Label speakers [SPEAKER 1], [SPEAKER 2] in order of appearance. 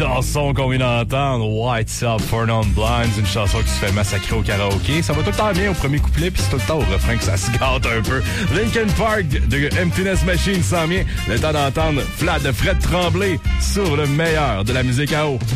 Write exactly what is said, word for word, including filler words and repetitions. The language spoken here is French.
[SPEAKER 1] chanson qu'on vient d'entendre, White's Up for Non-Blinds, une chanson qui se fait massacrer au karaoké. Ça va tout le temps bien au premier couplet, puis c'est tout le temps au refrain que ça se gâte un peu. Linkin Park de Emptiness Machine s'en vient. Le temps d'entendre Flat de Fred Tremblay sur le meilleur de la musique à eau.